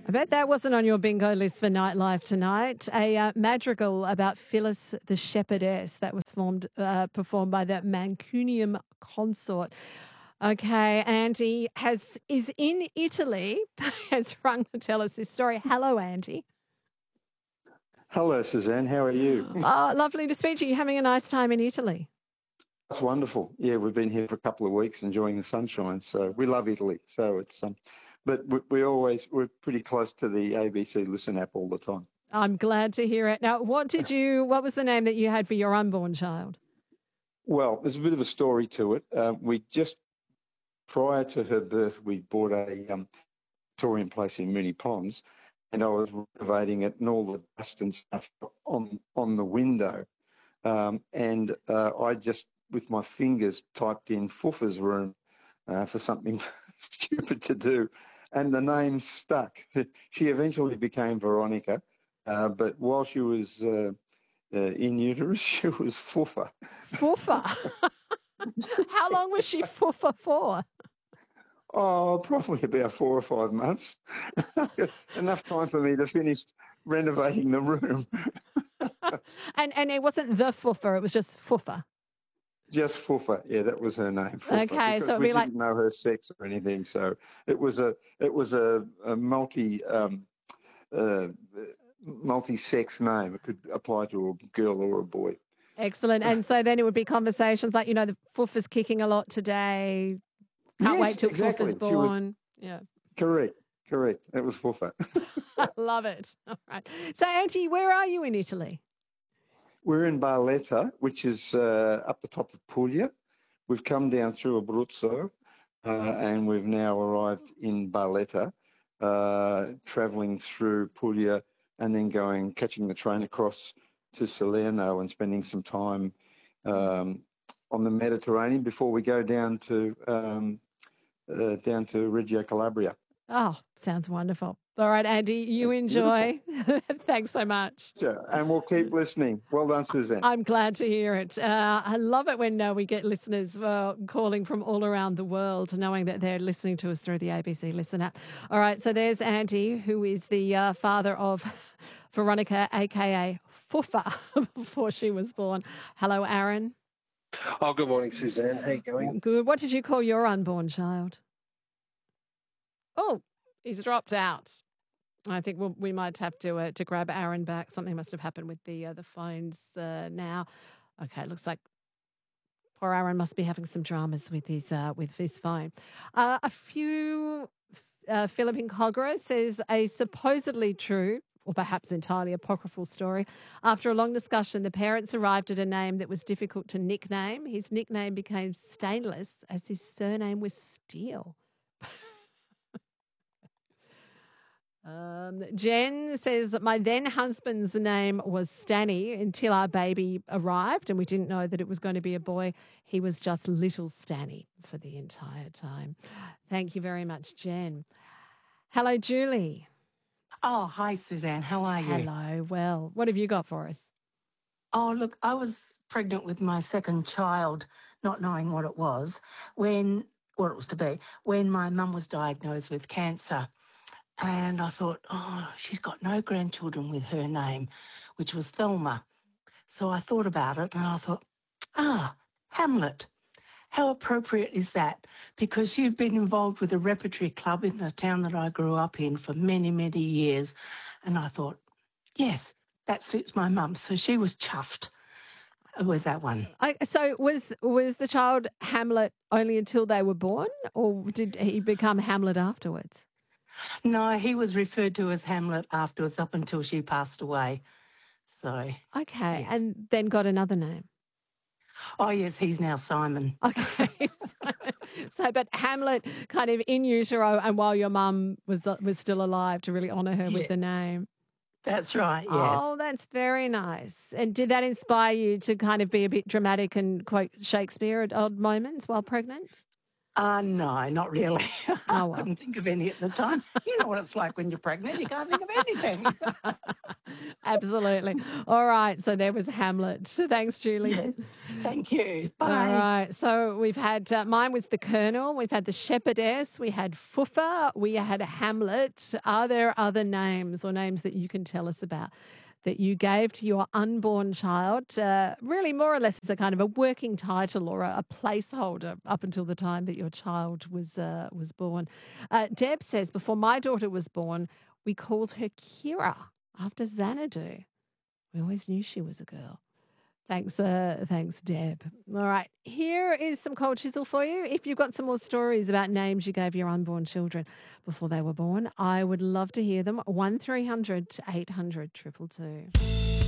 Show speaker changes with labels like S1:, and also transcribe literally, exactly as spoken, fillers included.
S1: I bet that wasn't on your bingo list for nightlife tonight. A uh, madrigal about Phyllis the Shepherdess that was formed, uh, performed by the Mancunium Consort. Okay, Andy has is in Italy, has rung to tell us this story. Hello, Andy.
S2: Hello, Suzanne. How are you?
S1: Oh, lovely to speak to you. Having a nice time in Italy.
S2: That's wonderful. Yeah, we've been here for a couple of weeks enjoying the sunshine. So we love Italy. So it's um, but we, we always we're pretty close to the A B C Listen app all the time.
S1: I'm glad to hear it. Now, what did you? What was the name that you had for your unborn child?
S2: Well, there's a bit of a story to it. Um, we just prior to her birth, we bought a um, Victorian place in Moonee Ponds, and I was renovating it, and all the dust and stuff on on the window, um, and uh, I just with my fingers typed in Fuffa's room uh, for something stupid to do, and the name stuck. She eventually became Veronica, uh, but while she was uh, uh, in uterus, she was Fuffa.
S1: Fuffa. How long was she Fuffa for?
S2: Oh, probably about four or five months. Enough time for me to finish renovating the room.
S1: and and it wasn't the Fuffa, it was just Fuffa.
S2: Just Fuffa, yeah, that was her name. Fuffa,
S1: okay, so it'd
S2: we
S1: be like
S2: didn't know her sex or anything, so it was a it was a, a multi um, uh, multi-sex name. It could apply to a girl or a boy.
S1: Excellent, and so then it would be conversations like, you know, the Fuffa's kicking a lot today. Can't
S2: yes,
S1: wait till
S2: exactly.
S1: Fuffa's born. Was,
S2: yeah, correct, correct. That was Fuffa.
S1: I love it. All right. So, Auntie, where are you in Italy?
S2: We're in Barletta, which is uh, up the top of Puglia. We've come down through Abruzzo, uh, and we've now arrived in Barletta, uh, travelling through Puglia and then going, catching the train across to Salerno and spending some time um, on the Mediterranean before we go down to um, uh, down to Reggio Calabria.
S1: Oh, sounds wonderful. All right, Andy, you enjoy. Thanks so much.
S2: Sure. And we'll keep listening. Well done, Suzanne.
S1: I'm glad to hear it. Uh, I love it when uh, we get listeners uh, calling from all around the world, knowing that they're listening to us through the A B C Listen app. All right, so there's Andy, who is the uh, father of Veronica, a k a. Fuffa, before she was born. Hello, Aaron.
S3: Oh, good morning, Suzanne. How you going?
S1: Good. What did you call your unborn child? Oh, he's dropped out. I think we'll, we might have to uh, to grab Aaron back. Something must have happened with the uh, the phones uh, now. Okay, looks like poor Aaron must be having some dramas with his uh, with his phone. Uh, a few. Uh, Philippine Cogra says a supposedly true, or perhaps entirely apocryphal story. After a long discussion, the parents arrived at a name that was difficult to nickname. His nickname became Stainless as his surname was Steel. Um, Jen says, my then husband's name was Stanny until our baby arrived and we didn't know that it was going to be a boy. He was just little Stanny for the entire time. Thank you very much, Jen. Hello, Julie.
S4: Oh, hi, Suzanne. How are you?
S1: Hello. Well, what have you got for us?
S4: Oh, look, I was pregnant with my second child, not knowing what it was, when, what it was to be, when my mum was diagnosed with cancer. And I thought, oh, she's got no grandchildren with her name, which was Thelma. So I thought about it and I thought, ah, Hamlet. How appropriate is that? Because you've been involved with a repertory club in the town that I grew up in for many, many years. And I thought, yes, that suits my mum. So she was chuffed with that one.
S1: I, so was was the child Hamlet only until they were born, or did he become Hamlet afterwards?
S4: No, he was referred to as Hamlet afterwards up until she passed away. So
S1: okay,
S4: yes.
S1: And then got another name.
S4: Oh, yes, he's now Simon.
S1: Okay. so, but Hamlet kind of in utero and while your mum was was still alive to really honour her
S4: yes.
S1: with the name.
S4: That's right, yes.
S1: Oh, that's very nice. And did that inspire you to kind of be a bit dramatic and quote Shakespeare at odd moments while pregnant?
S4: Uh, no, not really.
S1: Oh,
S4: I
S1: well.
S4: couldn't think of any at the time. You know what it's like when you're pregnant. You can't think of anything.
S1: Absolutely. All right. So there was Hamlet. Thanks, Julie.
S4: Yes. Thank you.
S1: All
S4: Bye.
S1: right. So we've had, uh, mine was the Colonel. We've had the Shepherdess. We had Fuffa. We had Hamlet. Are there other names or names that you can tell us about that you gave to your unborn child? Uh, really, more or less, as a kind of a working title or a, a placeholder up until the time that your child was uh, was born. Uh, Deb says, before my daughter was born, we called her Kira after Xanadu. We always knew she was a girl. Thanks, uh, thanks, Deb. All right, here is some cold chisel for you. If you've got some more stories about names you gave your unborn children before they were born, I would love to hear them. one three hundred eight hundred two two two.